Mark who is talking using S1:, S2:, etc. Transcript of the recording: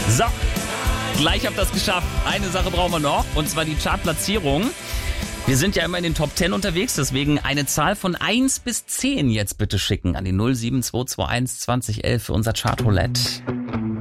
S1: So, gleich habt ihr das geschafft. Eine Sache brauchen wir noch, und zwar die Chartplatzierung. Wir sind ja immer in den Top 10 unterwegs, deswegen eine Zahl von 1 bis 10 jetzt bitte schicken an die 07221 2011 für unser Chartroulette.